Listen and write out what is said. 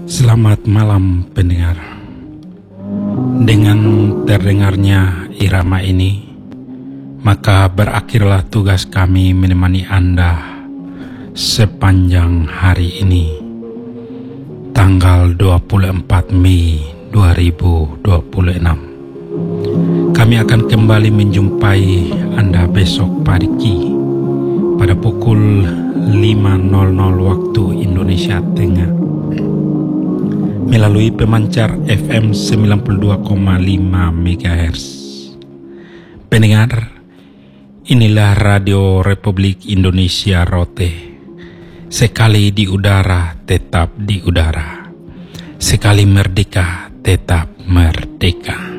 Selamat malam pendengar. Dengan terdengarnya irama ini, maka berakhirlah tugas kami menemani Anda sepanjang hari ini, tanggal 24 Mei 2026. Kami akan kembali menjumpai Anda besok pagi pada pukul 5.00 waktu Indonesia Tengah melalui pemancar FM 92,5 MHz. Pendengar, inilah Radio Republik Indonesia Rote. Sekali di udara, tetap di udara. Sekali merdeka, tetap merdeka.